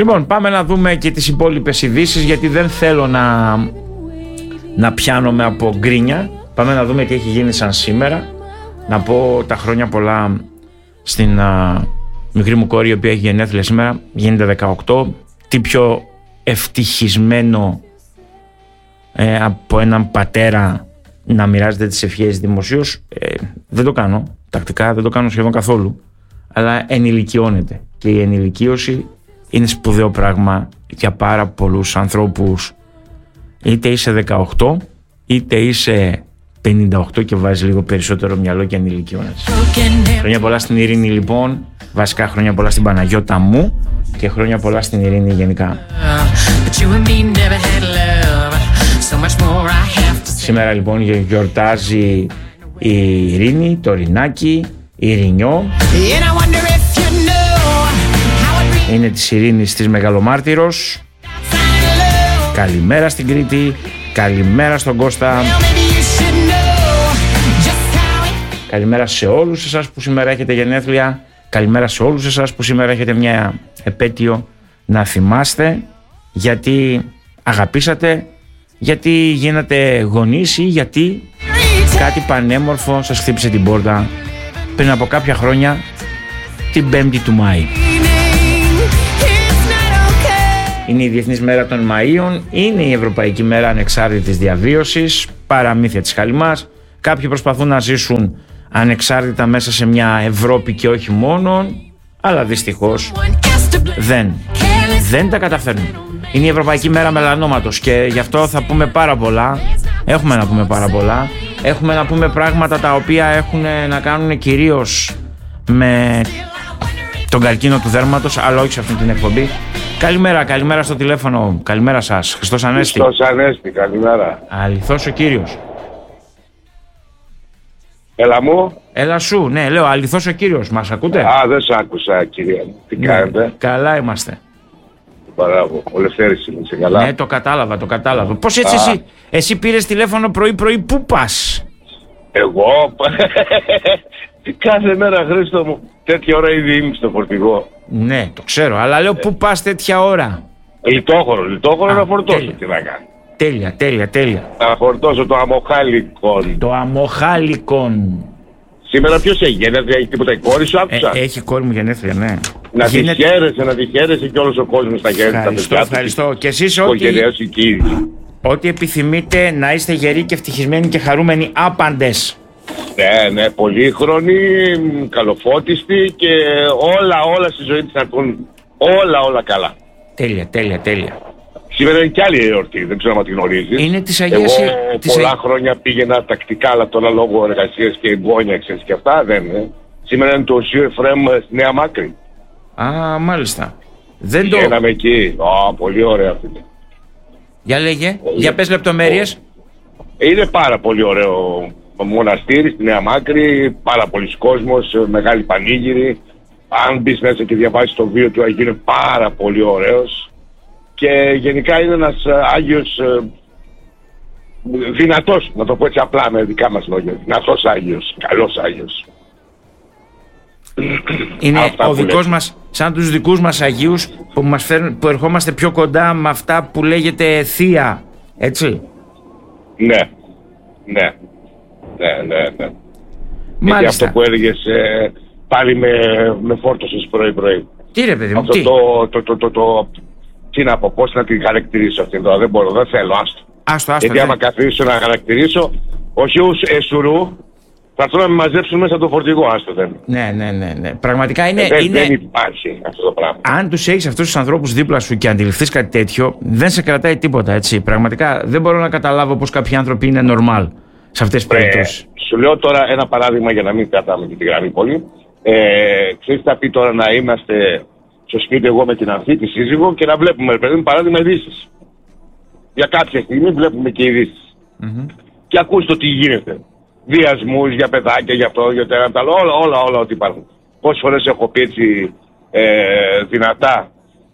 Λοιπόν, πάμε να δούμε και τις υπόλοιπες ειδήσεις, γιατί δεν θέλω να πιάνομαι από γκρίνια. Πάμε να δούμε τι έχει γίνει σαν σήμερα. Να πω τα χρόνια πολλά στην μικρή μου κόρη, η οποία έχει γενέθλια σήμερα, γίνεται 18. Τι πιο ευτυχισμένο από έναν πατέρα να μοιράζεται τις ευχές δημοσίως. Δεν το κάνω τακτικά, δεν το κάνω σχεδόν καθόλου, αλλά ενηλικιώνεται, και η ενηλικίωση είναι σπουδαίο πράγμα για πάρα πολλούς ανθρώπους, είτε είσαι 18 είτε είσαι 58 και βάζει λίγο περισσότερο μυαλό και ενηλικιώνεσαι. Χρόνια πολλά στην Ειρήνη λοιπόν, βασικά χρόνια πολλά στην Παναγιώτα μου και χρόνια πολλά στην Ειρήνη γενικά. Σήμερα λοιπόν γιορτάζει η Ειρήνη, το Ειρηνάκι, η Ειρηνιό. Είναι της Ειρήνης της Μεγαλομάρτυρος. Καλημέρα στην Κρήτη, καλημέρα στον Κώστα. Καλημέρα σε όλους εσάς που σήμερα έχετε γενέθλια. Καλημέρα σε όλους εσάς που σήμερα έχετε μια επέτειο. Να θυμάστε γιατί αγαπήσατε, γιατί γίνατε γονείς ή γιατί κάτι πανέμορφο σας χτύπησε την πόρτα πριν από κάποια χρόνια, την 5η του Μάη. Είναι η Διεθνής Μέρα των Μαΐων, είναι η Ευρωπαϊκή Μέρα Ανεξάρτητης Διαβίωσης, παραμύθια της Χαλιμάς. Κάποιοι προσπαθούν να ζήσουν ανεξάρτητα μέσα σε μια Ευρώπη και όχι μόνο, αλλά δυστυχώς δεν τα καταφέρνουν. Είναι η Ευρωπαϊκή Μέρα Μελανόματος και γι' αυτό θα πούμε πάρα πολλά. Έχουμε να πούμε πάρα πολλά. Έχουμε να πούμε πράγματα τα οποία έχουν να κάνουν κυρίως με τον καρκίνο του δέρματος, αλλά όχι σε αυτή την εκπομπή. Καλημέρα στο τηλέφωνο. Καλημέρα σας. Χριστός Ανέστη. Χριστός Ανέστη, καλημέρα. Αληθώς ο Κύριος. Έλα μου. Έλα σου, ναι, λέω αληθώς ο Κύριος. Μας ακούτε? Α, δεν σ' άκουσα, κυρία μου. Τι κάνετε? Καλά είμαστε. Μπράβο, ο Λευτέρης είμαι, είσαι καλά? Ναι, το κατάλαβα. Πώς έτσι εσύ πήρες τηλέφωνο πρωί, πού πας? Εγώ, κάθε μέρα Χρήστο μου, τέτοια ώρα ήδη είμαι στο φορτηγό. Ναι, το ξέρω, αλλά λέω πού πας τέτοια ώρα? Λιτόχωρο να φορτώσω, τέλεια. Τι να κάνω. Τέλεια. Να φορτώσω το αμοχάλικον. Το αμοχάλικον. Σήμερα ποιος έχει γενέθλια, έχει τίποτα η κόρη σου, άκουσα? Έχει κόρη μου γενέθλια, ναι. Να τη χαίρεσαι και όλος ο κόσμος να χαίρεσαι τα παιδιά. Ευχαριστώ. Και εσείς ό,τι επιθυμείτε, να είστε γεροί και ευτυχισμένοι και χαρούμενοι άπαντες. Ναι, πολύχρονοι, καλοφώτιστοι και όλα στη ζωή της να έρθουν όλα καλά. Τέλεια. Σήμερα είναι κι άλλη εορτή, δεν ξέρω αν τη γνωρίζεις. Είναι της Αγίας... Εγώ πολλά χρόνια πήγαινα τακτικά, αλλά τώρα λόγω εργασίας και εγγόνια, ξέρεις και αυτά, δεν είναι. Σήμερα είναι το Οσίου Εφραίμ στη Νέα Μάκρη. Α, μάλιστα. Πηγαίναμε εκεί. Πολύ ωραία αυτή. Για λέγε, για πες λεπτομέρειες. Είναι πάρα πολύ ωραίο μοναστήρι στη Νέα Μάκρη, πάρα πολλοί κόσμος, μεγάλη πανήγυρη. Αν μπεις μέσα και διαβάσεις το βίο του Αγίου, είναι πάρα πολύ ωραίος. Και γενικά είναι ένας Άγιος δυνατός, να το πω έτσι απλά με δικά μας λόγια. Δυνατός Άγιος, καλός Άγιος. Είναι ο δικός μας, σαν τους δικούς μας Αγίους που μας φέρνουν, που ερχόμαστε πιο κοντά με αυτά που λέγεται θεία, έτσι. Ναι. Μάλιστα. Και αυτό που έλεγες πάλι με φόρτωσες πρωί. Τι ρε παιδί μου, αυτό τι να πω, πώς να την χαρακτηρίσω αυτήν τώρα, δεν θέλω, άστο. Γιατί άμα καθίσω να χαρακτηρίσω, όχι ως εσουρού, θα έρθουν να με μαζέψουν μέσα από το φορτηγό, άστο δεν. Ναι. Πραγματικά είναι... Δεν υπάρχει αυτό το πράγμα. Αν τους έχεις αυτούς τους ανθρώπους δίπλα σου και αντιληφθείς κάτι τέτοιο, δεν σε κρατάει τίποτα, έτσι. Πραγματικά δεν μπορώ να καταλάβω πως κάποιοι άνθρωποι είναι normal σε αυτές τις περιπτώσεις. Σου λέω τώρα ένα παράδειγμα για να μην κρατάμε και τη γραμμή πολύ. Ξέρεις, θα πει τώρα να είμαστε στο σπίτι εγώ με την Ανθή, τη σύζυγο, και να βλέπουμε, παιδί, παράδειγμα, ειδήσεις. Για κάποια στιγμή βλέπουμε και ειδήσεις. Και ακούς το τι γίνεται. Βιασμούς για παιδάκια, για αυτό, για το ένα, όλα ό,τι υπάρχουν. Πόσες φορές έχω πει έτσι δυνατά,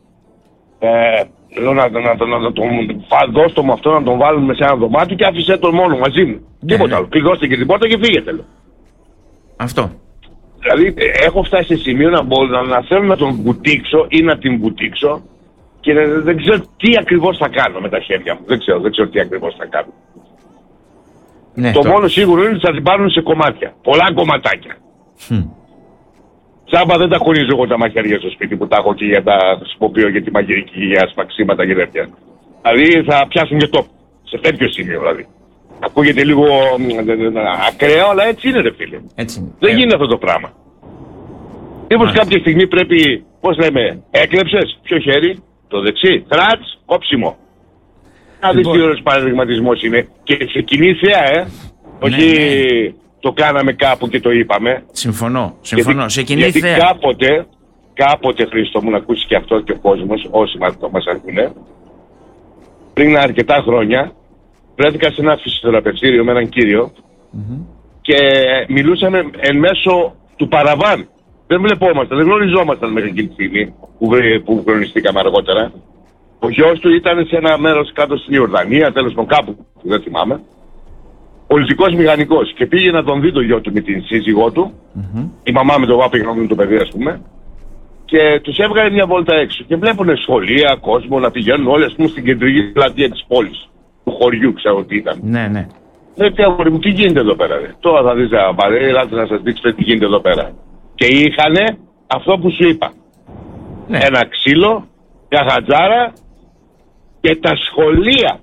λέω να τον φαντώστο με αυτό, να τον βάλουμε σε ένα δωμάτιο και άφησε τον μόνο μαζί μου. Τίποτα άλλο. Κλειδώστε και την πόρτα και φύγετε, λέω. Αυτό. Δηλαδή έχω φτάσει σε σημείο να θέλω να τον μπουτίξω ή να την μπουτίξω Και δεν ξέρω τι ακριβώς θα κάνω με τα χέρια μου. Δεν ξέρω τι ακριβώς θα κάνω. Ναι, το μόνο σίγουρο είναι ότι θα την πάρουν σε κομμάτια. Πολλά κομματάκια. Τσάμπα δεν τα χωρίζω εγώ τα μαχαίρια στο σπίτι που τα έχω και για τα χρησιμοποιώ για τη μαγειρική, για σπαξίματα και τέτοια. Δηλαδή θα πιάσουν και τόπο. Σε τέτοιο σημείο δηλαδή. Ακούγεται λίγο ακραίο, αλλά έτσι είναι, ρε φίλε. Δεν γίνεται αυτό το πράγμα. Μήπως κάποια στιγμή πρέπει, πώς λέμε, έκλεψες, ποιο χέρι, το δεξί, χράτς, κόψιμο. Να δεις τι ωραίος παραδειγματισμός είναι. Και σε κοινή θέα, όχι το κάναμε κάπου και το είπαμε. Συμφωνώ, σε κοινή θέα. Γιατί κάποτε Χρήστο μου, να ακούσει και αυτό και ο κόσμος, όσοι μας ακούνε, πριν αρκετά χρόνια, βρέθηκα σε ένα φυσιοθεραπευτήριο με έναν κύριο και μιλούσαμε εν μέσω του παραβάν. Δεν βλεπόμασταν, δεν γνωριζόμασταν μέχρι εκείνη τη στιγμή που γνωριστήκαμε αργότερα. Ο γιος του ήταν σε ένα μέρος κάτω στην Ιορδανία, τέλος πάντων κάπου, δεν θυμάμαι. Πολιτικός μηχανικός. Και πήγε να τον δει το γιο του με την σύζυγό του. Η μαμά με το πάπα πήγαινε το παιδί, ας πούμε. Και τους έβγαλε μια βόλτα έξω. Και βλέπουν σχολεία, κόσμο να πηγαίνουν όλοι, ας πούμε, στην κεντρική πλατεία της πόλης. Του χωριού, ξέρω τι ήταν. Ναι. Τι αγόρι μου, τι γίνεται εδώ πέρα, ρε. Τώρα θα δεις, ελάτε να σας δείξω τι γίνεται εδώ πέρα. Και είχανε αυτό που σου είπα. Ναι. Ένα ξύλο, μια χατζάρα και τα σχολεία.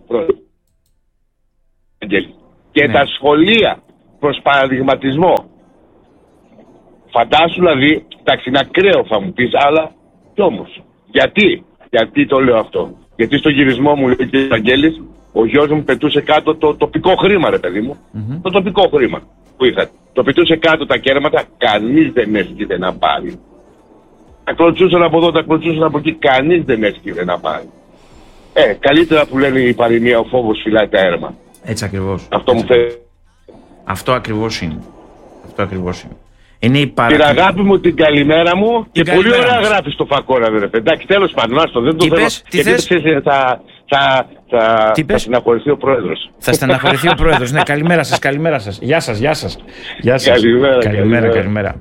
Και τα σχολεία προς παραδειγματισμό. Φαντάσου δηλαδή, εντάξει είναι ακραίο θα μου πεις, αλλά κι όμως. Γιατί το λέω αυτό. Γιατί στο γυρισμό μου λέει και ο Αγγέλης, ο γιος μου πετούσε κάτω το τοπικό χρήμα, ρε παιδί μου. Το τοπικό χρήμα που είχατε. Το πετούσε κάτω τα κέρματα, κανείς δεν έσκυβε να πάρει. Τα κλωτσούσαν από εδώ, τα κλωτσούσαν από εκεί, κανείς δεν έσκυβε να πάρει. Καλύτερα που λένε η παροιμία, ο φόβος φυλάει τα έρμα. Έτσι ακριβώς. Αυτό μου θέλει. Αυτό ακριβώς είναι. Την αγάπη μου, την καλημέρα μου και πολύ ωραία γράφει στο φακόρα, ρε παιδί. Εντάξει, τέλος πάντων, άστο, δεν το θέλω. Γιατί θα στεναχωρηθεί ο πρόεδρος. Θα στεναχωρηθεί ο πρόεδρος. Ναι, καλημέρα σας. Γεια σας. Καλημέρα.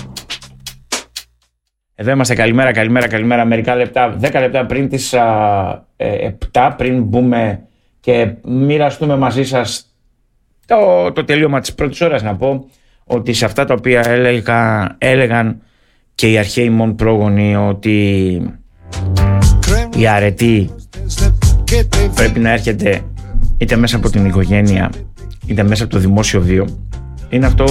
Εδώ είμαστε, καλημέρα. Μερικά λεπτά, 10 λεπτά πριν τις 7, πριν μπούμε και μοιραστούμε μαζί σας το τελείωμα της πρώτης ώρας, να πω ότι σε αυτά τα οποία έλεγαν και οι αρχαίοι μον πρόγονοι, ότι η αρετή πρέπει να έρχεται είτε μέσα από την οικογένεια είτε μέσα από το δημόσιο βίο, είναι αυτό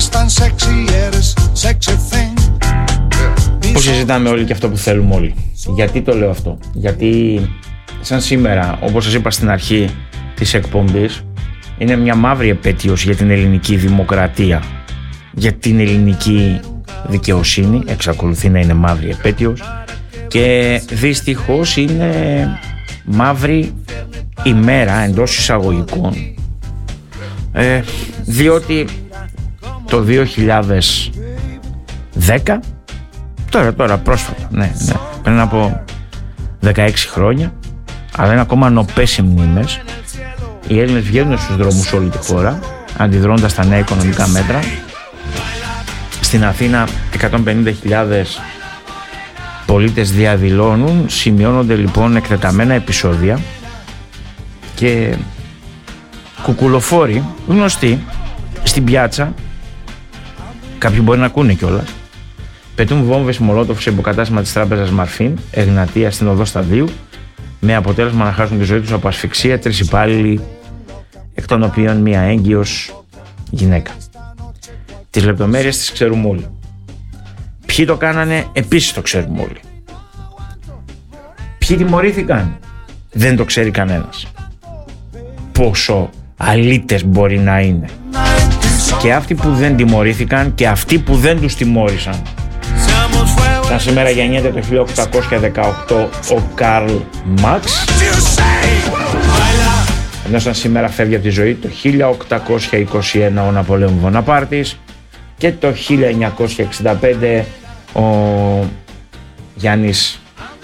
που συζητάμε όλοι και αυτό που θέλουμε όλοι. Γιατί το λέω αυτό? Γιατί σαν σήμερα, όπως σας είπα στην αρχή της εκπομπής, είναι μια μαύρη επέτειος για την ελληνική δημοκρατία, για την ελληνική δικαιοσύνη. Εξακολουθεί να είναι μαύρη επέτειος και δυστυχώς είναι μαύρη ημέρα εντός εισαγωγικών, διότι το 2010, τώρα πρόσφατα, ναι, πριν από 16 χρόνια, αλλά είναι ακόμα νοπές οι μνήμες, οι Έλληνες βγαίνουν στους δρόμους όλη τη χώρα αντιδρώντας στα νέα οικονομικά μέτρα. Στην Αθήνα 150.000 πολίτες διαδηλώνουν, σημειώνονται λοιπόν εκτεταμένα επεισόδια και κουκουλοφόροι γνωστοί στην πιάτσα, κάποιοι μπορεί να ακούνε κιόλας, πετούν βόμβες μολότοφ σε υποκατάστημα της τράπεζας Μαρφίν, Εγνατία, στην οδό Σταδίου, με αποτέλεσμα να χάσουν τη ζωή τους από ασφυξία 3 υπάλληλοι, εκ των οποίων μία έγκυος γυναίκα. Τις λεπτομέρειες τις ξέρουμε όλοι. Ποιοι το κάνανε επίσης το ξέρουμε όλοι. Ποιοι τιμωρήθηκαν δεν το ξέρει κανένας. Πόσο αλήτες μπορεί να είναι. Και αυτοί που δεν τιμωρήθηκαν και αυτοί που δεν τους τιμώρησαν. Σαν σήμερα γεννιέται το 1818 ο Καρλ Μάρξ, ενώ σαν σήμερα φεύγει από τη ζωή το 1821 ο Ναπολέον Βοναπάρτης και το 1965 ο Γιάννης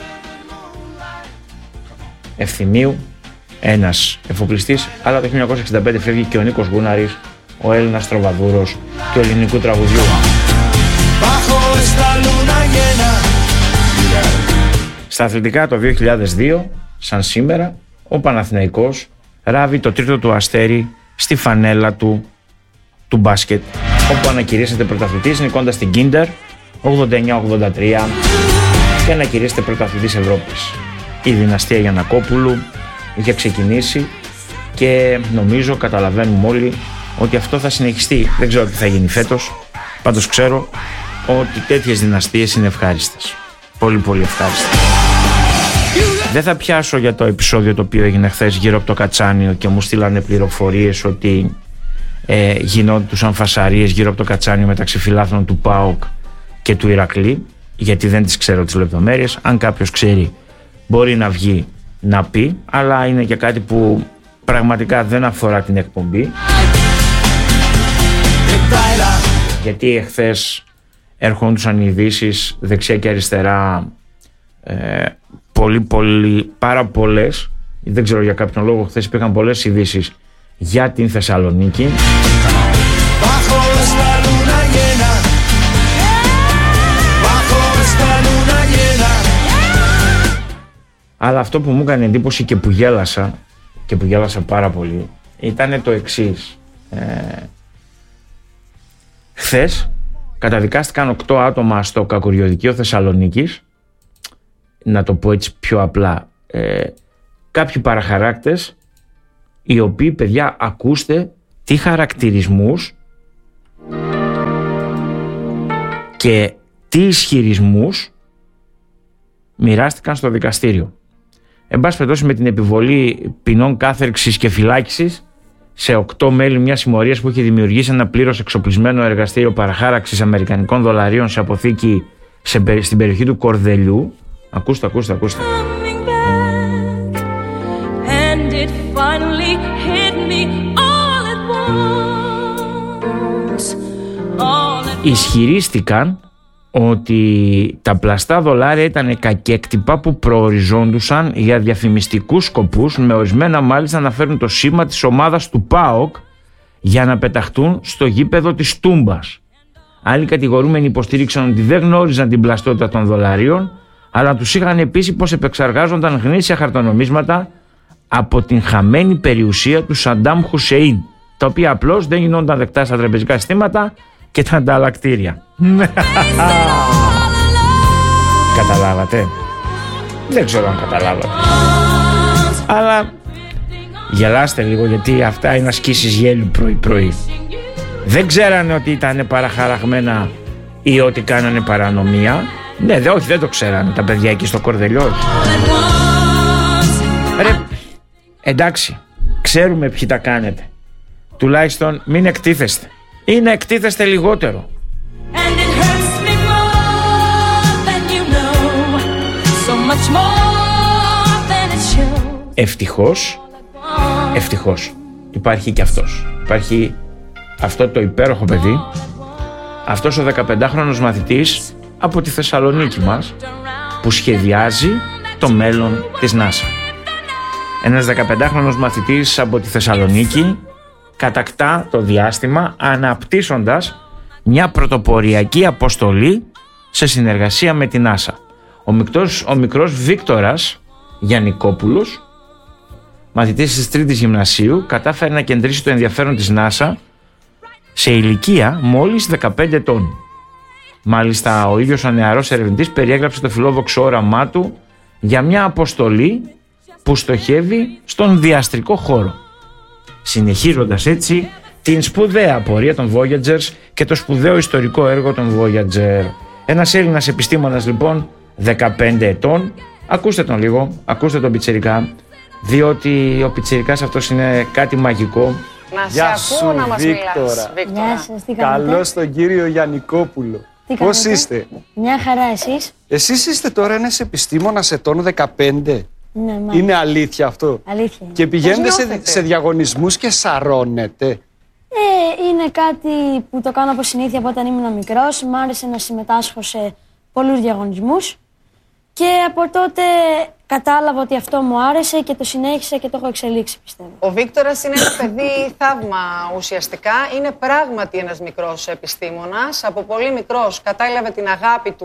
Ευθυμίου, ένας εφοπλιστής, αλλά το 1965 φεύγει και ο Νίκος Γούναρης, ο Έλληνας τροβαδούρος του ελληνικού τραγουδιού. Στα αθλητικά το 2002, σαν σήμερα, ο Παναθηναϊκός ράβει το τρίτο του αστέρι στη φανέλα του μπάσκετ, όπου ανακηρύσσεται πρωταθλητής νικώντας την Κίντερ 89-83 και ανακηρύσσεται πρωταθλητής Ευρώπης. Η δυναστεία Γιαννακόπουλου είχε ξεκινήσει και νομίζω καταλαβαίνουμε όλοι ότι αυτό θα συνεχιστεί. Δεν ξέρω τι θα γίνει φέτος, πάντως ξέρω ότι τέτοιες δυναστείες είναι ευχάριστες. Πολύ πολύ ευχάριστες. Δεν θα πιάσω για το επεισόδιο το οποίο έγινε χθες γύρω από το Κατσάνιο και μου στείλανε πληροφορίες ότι γινόντουσαν φασαρίες γύρω από το Κατσάνιο μεταξύ φιλάθλων του ΠΑΟΚ και του Ηρακλή, γιατί δεν τις ξέρω τις λεπτομέρειες. Αν κάποιος ξέρει μπορεί να βγει να πει, αλλά είναι και κάτι που πραγματικά δεν αφορά την εκπομπή, γιατί εχθές έρχονταν οι ειδήσεις δεξιά και αριστερά, πάρα πολλές, δεν ξέρω για κάποιον λόγο, χθες υπήρχαν πολλές ειδήσεις για την Θεσσαλονίκη. Αλλά αυτό που μου έκανε εντύπωση και που γέλασα πάρα πολύ ήταν το εξής. Χθες καταδικάστηκαν 8 άτομα στο κακουριωδικείο Θεσσαλονίκης, να το πω έτσι πιο απλά, κάποιοι παραχαράκτες, οι οποίοι, παιδιά, ακούστε τι χαρακτηρισμούς και τι ισχυρισμούς μοιράστηκαν στο δικαστήριο. Εν πάση περιπτώσει, με την επιβολή ποινών κάθερξης και φυλάκισης σε 8 μέλη μιας συμμορίας που είχε δημιουργήσει ένα πλήρως εξοπλισμένο εργαστήριο παραχάραξης αμερικανικών δολαρίων σε αποθήκη στην περιοχή του Κορδελιού. Ακούστε. Ισχυρίστηκαν ότι τα πλαστά δολάρια ήταν κακέκτυπα που προοριζόντουσαν για διαφημιστικούς σκοπούς, με ορισμένα μάλιστα να φέρουν το σήμα της ομάδας του ΠΑΟΚ για να πεταχτούν στο γήπεδο της Τούμπας. Άλλοι κατηγορούμενοι υποστήριξαν ότι δεν γνώριζαν την πλαστότητα των δολαρίων, αλλά τους είχαν επίσης πως επεξεργάζονταν γνήσια χαρτονομίσματα από την χαμένη περιουσία του Σαντάμ Χουσεΐν, τα οποία απλώς δεν γινόνταν δεκτά στα τραπεζικά συστήματα και τα ανταλλακτήρια. Καταλάβατε? Δεν ξέρω αν καταλάβατε. Αλλά γελάστε λίγο, γιατί αυτά είναι ασκήσεις γέλου πρωί-πρωί. Δεν ξέρανε ότι ήταν παραχαραγμένα ή ότι κάνανε παρανομία. Ναι, όχι, δεν το ξέρανε τα παιδιά εκεί στο Κορδελιό. Ρε, εντάξει, ξέρουμε ποιοι τα κάνετε. Τουλάχιστον μην εκτίθεστε ή να εκτίθεστε λιγότερο. Ευτυχώς υπάρχει και αυτός. Υπάρχει αυτό το υπέροχο παιδί, αυτός ο 15χρονος μαθητής από τη Θεσσαλονίκη μας, που σχεδιάζει το μέλλον της NASA. Ένας 15χρονος μαθητής από τη Θεσσαλονίκη κατακτά το διάστημα αναπτύσσοντας μια πρωτοποριακή αποστολή σε συνεργασία με την NASA. Ο μικρός Βίκτορας Γιαννικόπουλος, μαθητής της 3ης Γυμνασίου, κατάφερε να κεντρήσει το ενδιαφέρον της NASA σε ηλικία μόλις 15 ετών. Μάλιστα, ο ίδιος ο νεαρός ερευνητής περιέγραψε το φιλόδοξο όραμά του για μια αποστολή που στοχεύει στον διαστρικό χώρο, συνεχίζοντας έτσι την σπουδαία πορεία των Voyagers και το σπουδαίο ιστορικό έργο των Voyager. Ένας Έλληνας επιστήμονας λοιπόν 15 ετών, ακούστε τον λίγο, ακούστε τον πιτσιρικά, διότι ο πιτσιρικάς αυτός είναι κάτι μαγικό. Γεια σου, Βίκτορα. Γεια σας, τι κάνετε? Καλώς τον κύριο Γιαννικόπουλο. Πώς είστε? Μια χαρά, εσείς? Εσείς είστε τώρα ένας επιστήμονας ετών 15. Ναι, μάλιστα. Είναι αλήθεια αυτό? Αλήθεια. Και πηγαίνετε σε διαγωνισμούς και σαρώνετε? Είναι κάτι που το κάνω από συνήθεια από όταν ήμουν μικρός. Μ' άρεσε να συμμετάσχω σε πολλούς διαγωνισμούς και από τότε κατάλαβα ότι αυτό μου άρεσε και το συνέχισα και το έχω εξελίξει, πιστεύω. Ο Βίκτορας είναι ένα παιδί θαύμα ουσιαστικά. Είναι πράγματι ένας μικρός επιστήμονας. Από πολύ μικρός κατάλαβε την αγάπη του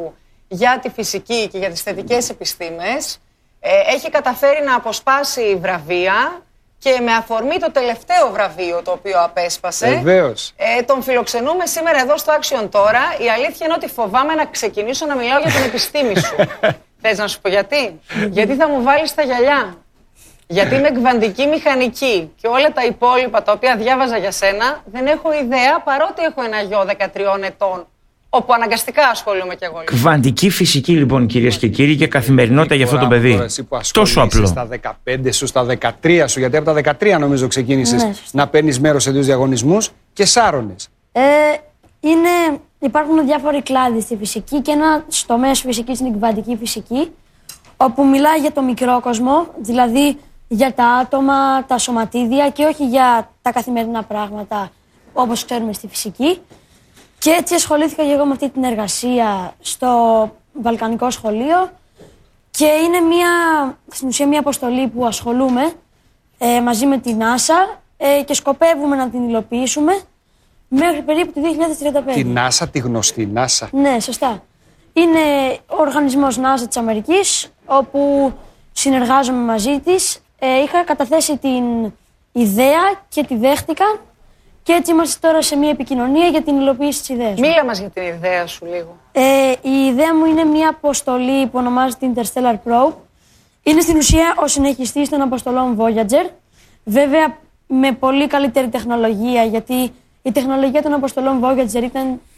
για τη φυσική και για τις θετικές επιστήμες. Έχει καταφέρει να αποσπάσει βραβεία και με αφορμή το τελευταίο βραβείο το οποίο απέσπασε. Βεβαίως. Τον φιλοξενούμε σήμερα εδώ στο Action τώρα. Η αλήθεια είναι ότι φοβάμαι να ξεκινήσω να μιλάω για την επιστήμη σου. Θες να σου πω γιατί? Γιατί θα μου βάλεις τα γυαλιά. Γιατί είμαι κβαντική μηχανική και όλα τα υπόλοιπα τα οποία διάβαζα για σένα δεν έχω ιδέα, παρότι έχω ένα γιο 13 ετών, όπου αναγκαστικά ασχολούμαι κι εγώ. Κβαντική φυσική λοιπόν, κυρίες και κύριοι, και καθημερινότητα για αυτό το παιδί. Τόσο απλό. Στα 15 σου, στα 13 σου, γιατί από τα 13 νομίζω ξεκίνησες να παίρνεις μέρος σε δύο διαγωνισμούς και σάρωνες. Υπάρχουν διάφοροι κλάδοι στη φυσική και ένα τομέα φυσικής είναι η κβαντική φυσική, όπου μιλάει για το μικρό κόσμο, δηλαδή για τα άτομα, τα σωματίδια και όχι για τα καθημερινά πράγματα όπως ξέρουμε στη φυσική. Και έτσι ασχολήθηκα και εγώ με αυτή την εργασία στο Βαλκανικό Σχολείο και είναι στην ουσία μια αποστολή που ασχολούμαι μαζί με την NASA και σκοπεύουμε να την υλοποιήσουμε μέχρι περίπου το 2035. Τη NASA, τη γνωστή NASA. Ναι, σωστά. Είναι ο οργανισμός NASA της Αμερικής, όπου συνεργάζομαι μαζί της. Είχα καταθέσει την ιδέα και τη δέχτηκαν και έτσι είμαστε τώρα σε μια επικοινωνία για την υλοποίηση της ιδέας. Μίλα μας για την ιδέα σου λίγο. Η ιδέα μου είναι μια αποστολή που ονομάζεται Interstellar Probe. Είναι στην ουσία ο συνεχιστής των αποστολών Voyager. Βέβαια με πολύ καλύτερη τεχνολογία, γιατί η τεχνολογία των αποστολών Voyager ήταν